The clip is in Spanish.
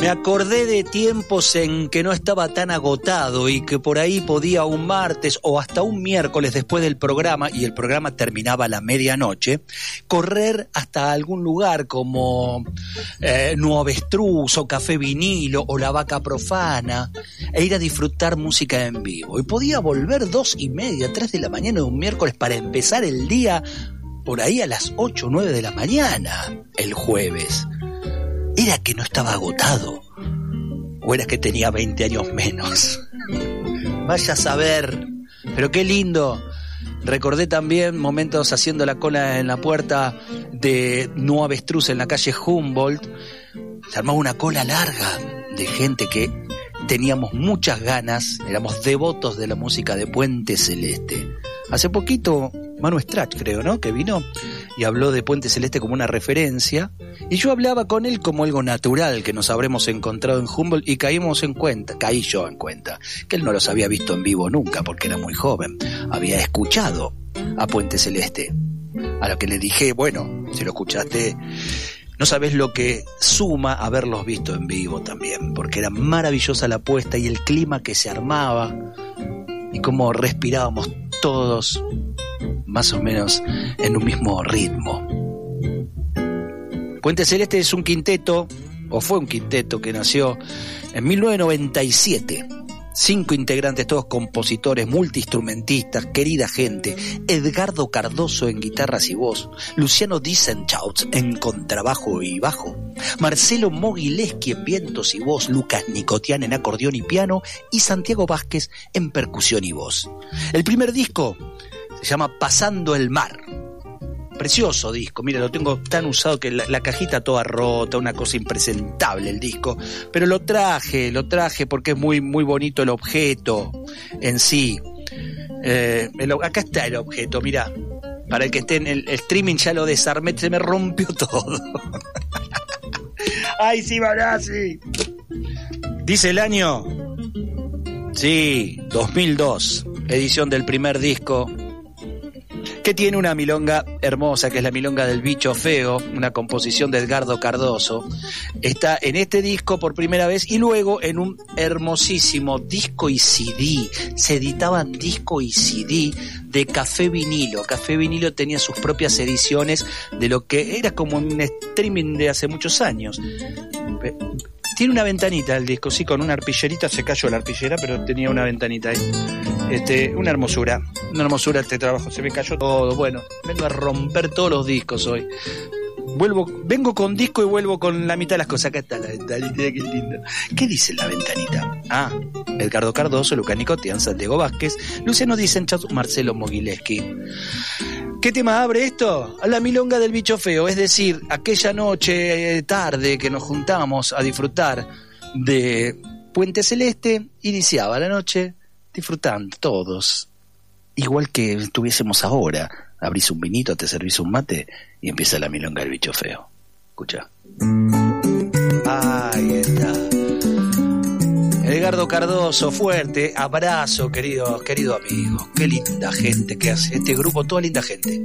Me acordé de tiempos en que no estaba tan agotado y que por ahí podía un martes o hasta un miércoles después del programa, y el programa terminaba a la medianoche, correr hasta algún lugar como Nuevestruz o Café Vinilo o La Vaca Profana e ir a disfrutar música en vivo. Y podía volver 2:30, 3 de la mañana de un miércoles para empezar el día por ahí a las 8 o 9 de la mañana el jueves. ¿Era que no estaba agotado? ¿O era que tenía 20 años menos? Vaya a saber. Pero qué lindo. Recordé también momentos haciendo la cola en la puerta de Nuevestruz en la calle Humboldt. Se armaba una cola larga de gente que teníamos muchas ganas, éramos devotos de la música de Puente Celeste. Hace poquito Manu Strach, creo, ¿no?, que vino y habló de Puente Celeste como una referencia, y yo hablaba con él como algo natural que nos habremos encontrado en Humboldt, y caí yo en cuenta que él no los había visto en vivo nunca porque era muy joven. Había escuchado a Puente Celeste, a lo que le dije, bueno, si lo escuchaste, no sabés lo que suma haberlos visto en vivo también, porque era maravillosa la puesta y el clima que se armaba y cómo respirábamos todos más o menos en un mismo ritmo. Puente Celeste es un quinteto, o fue un quinteto que nació en 1997. 5 integrantes, todos compositores, multiinstrumentistas, querida gente. Edgardo Cardoso en guitarras y voz, Luciano Disenchautz en contrabajo y bajo, Marcelo Mogileski en vientos y voz, Lucas Nicotian en acordeón y piano, y Santiago Vázquez en percusión y voz. El primer disco se llama Pasando el Mar. Precioso disco, mira, lo tengo tan usado que la cajita toda rota, una cosa impresentable el disco, pero lo traje porque es muy, muy bonito el objeto en sí. Acá está el objeto, mira, para el que esté en el streaming ya lo desarmé, se me rompió todo. ¡Ay, sí, Barassi! Dice el año, sí, 2002, edición del primer disco, que tiene una milonga hermosa, que es la milonga del Bicho Feo, una composición de Edgardo Cardoso. Está en este disco por primera vez y luego en un hermosísimo disco y CD. Se editaban disco y CD de Café Vinilo. Café Vinilo tenía sus propias ediciones de lo que era como un streaming de hace muchos años. Tiene una ventanita el disco, sí, con una arpillerita, se cayó la arpillera, pero tenía una ventanita ahí. Una hermosura este trabajo, se me cayó todo. Bueno, vengo a romper todos los discos hoy. Vengo con disco y vuelvo con la mitad de las cosas. Acá está la ventanita, qué lindo. ¿Qué dice la ventanita? Edgardo Cardoso, Lucas Nicotian, Santiago Vázquez, Luciano Disenchautz, Marcelo Mogileski. ¿Qué tema abre esto? A la milonga del Bicho Feo, es decir, aquella noche tarde que nos juntamos a disfrutar de Puente Celeste, iniciaba la noche disfrutando todos, igual que estuviésemos ahora. Abrís un vinito, te servís un mate y empieza la milonga del Bicho Feo. Escucha. Ahí está. Edgardo Cardoso, fuerte abrazo, querido amigo. Qué linda gente que hace este grupo, toda linda gente.